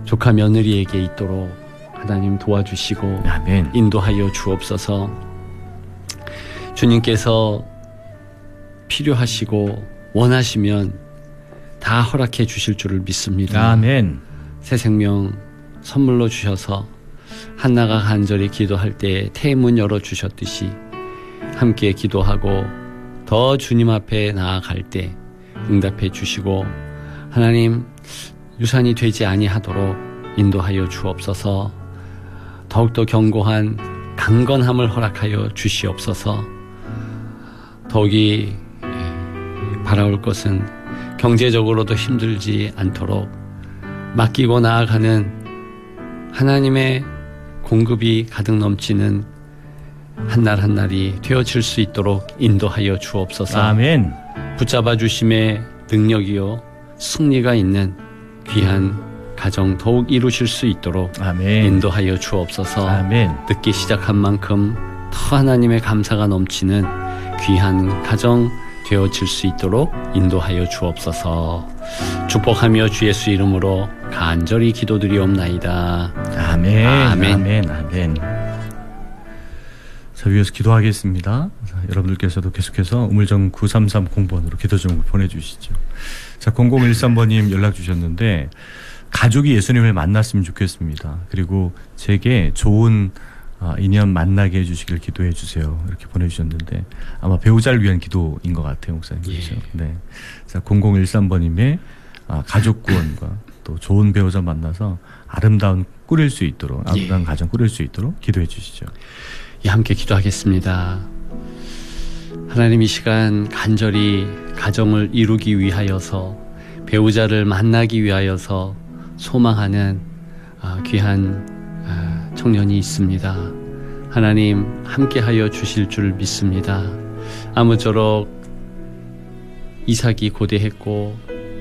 조카 며느리에게 있도록 하나님 도와주시고 아멘. 인도하여 주옵소서. 주님께서 필요하시고 원하시면 다 허락해 주실 줄을 믿습니다. 아멘. 새 생명 선물로 주셔서 한나가 간절히 기도할 때 태문 열어주셨듯이 함께 기도하고 더 주님 앞에 나아갈 때 응답해 주시고 하나님 유산이 되지 아니하도록 인도하여 주옵소서. 더욱더 견고한 강건함을 허락하여 주시옵소서. 더욱이 바라올 것은 경제적으로도 힘들지 않도록 맡기고 나아가는 하나님의 공급이 가득 넘치는 한날 한날이 되어질 수 있도록 인도하여 주옵소서. 아멘. 붙잡아 주심의 능력이요 승리가 있는 귀한 가정 더욱 이루실 수 있도록 아멘. 인도하여 주옵소서. 아멘. 늦게 시작한 만큼 더 하나님의 감사가 넘치는 귀한 가정 되어질 수 있도록 인도하여 주옵소서. 축복하며 주 예수 이름으로 간절히 기도드리옵나이다. 아멘. 아멘. 아멘. 아멘. 자, 위에서 기도하겠습니다. 자, 여러분들께서도 계속해서 우물정 9330번으로 기도 제목을 보내주시죠. 자, 0013번님 연락 주셨는데 가족이 예수님을 만났으면 좋겠습니다. 그리고 제게 좋은 인연 만나게 해주시길 기도해 주세요. 이렇게 보내주셨는데 아마 배우자를 위한 기도인 것 같아요, 목사님. 그렇죠? 네. 자, 0013번님의 가족 구원과 또 좋은 배우자 만나서 아름다운 가정 꾸릴 수 있도록 기도해 주시죠. 예, 함께 기도하겠습니다. 하나님, 이 시간 간절히 가정을 이루기 위하여서 배우자를 만나기 위하여서 소망하는 귀한 청년이 있습니다. 하나님 함께하여 주실 줄 믿습니다. 아무쪼록 이삭이 고대했고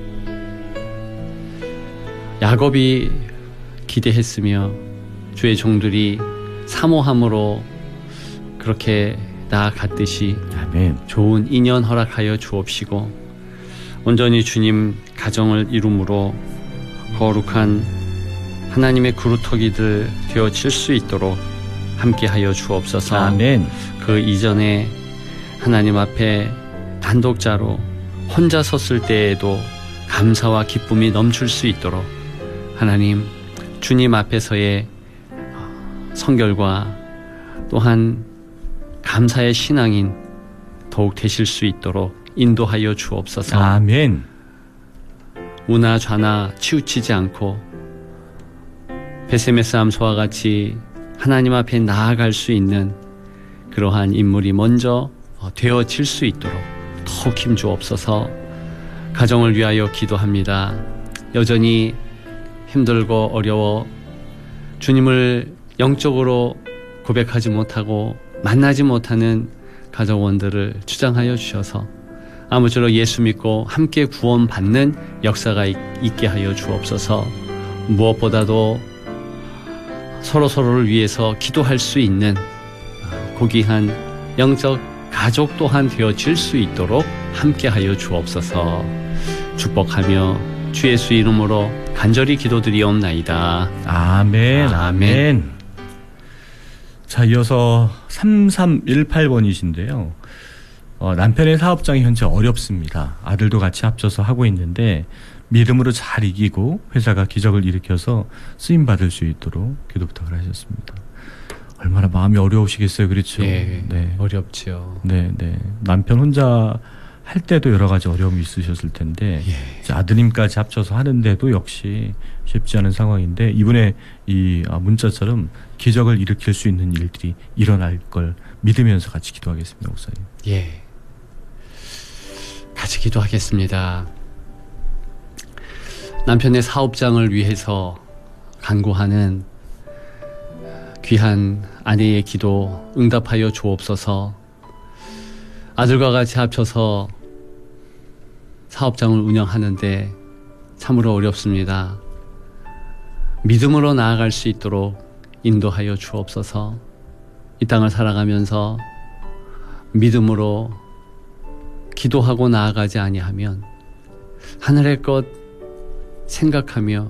야곱이 기대했으며 주의 종들이 사모함으로 그렇게 나아갔듯이 아멘. 좋은 인연 허락하여 주옵시고 온전히 주님 가정을 이룸으로 거룩한 하나님의 그루터기들 되어질 수 있도록 함께하여 주옵소서. 아멘. 그 이전에 하나님 앞에 단독자로 혼자 섰을 때에도 감사와 기쁨이 넘칠 수 있도록 하나님 주님 앞에서의 성결과 또한 감사의 신앙인 더욱 되실 수 있도록 인도하여 주옵소서. 아멘. 우나 좌나 치우치지 않고 베세메스 암소와 같이 하나님 앞에 나아갈 수 있는 그러한 인물이 먼저 되어질 수 있도록 더욱 힘 주옵소서. 가정을 위하여 기도합니다. 여전히 힘들고 어려워 주님을 영적으로 고백하지 못하고 만나지 못하는 가정원들을 주장하여 주셔서 아무쪼록 예수 믿고 함께 구원받는 역사가 있게 하여 주옵소서. 무엇보다도 서로서로를 위해서 기도할 수 있는 고귀한 영적 가족 또한 되어질 수 있도록 함께 하여 주옵소서. 축복하며 주 예수 이름으로 간절히 기도드리옵나이다. 아멘. 아멘. 자, 이어서 3318번이신데요. 남편의 사업장이 현재 어렵습니다. 아들도 같이 합쳐서 하고 있는데 믿음으로 잘 이기고 회사가 기적을 일으켜서 쓰임받을 수 있도록 기도 부탁을 하셨습니다. 얼마나 마음이 어려우시겠어요. 그렇죠? 네, 네. 어렵죠. 네, 네. 남편 혼자 할 때도 여러 가지 어려움이 있으셨을 텐데 예. 아드님까지 합쳐서 하는데도 역시 쉽지 않은 상황인데 이분의 이 문자처럼 기적을 일으킬 수 있는 일들이 일어날 걸 믿으면서 같이 기도하겠습니다, 목사님. 예. 같이 기도하겠습니다. 남편의 사업장을 위해서 간구하는 귀한 아내의 기도 응답하여 주옵소서. 아들과 같이 합쳐서 사업장을 운영하는데 참으로 어렵습니다. 믿음으로 나아갈 수 있도록 인도하여 주옵소서. 이 땅을 살아가면서 믿음으로 기도하고 나아가지 아니하면 하늘의 것 생각하며